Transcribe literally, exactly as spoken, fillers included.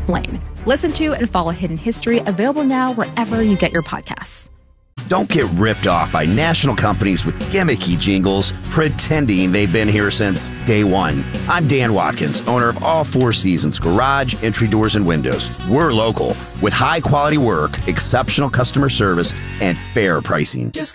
Explain. Listen to and follow Hidden History, available now wherever you get your podcasts. Don't get ripped off by national companies with gimmicky jingles pretending they've been here since day one. I'm Dan Watkins, owner of All Four Seasons Garage, Entry Doors, and Windows. We're local with high quality work, exceptional customer service, and fair pricing.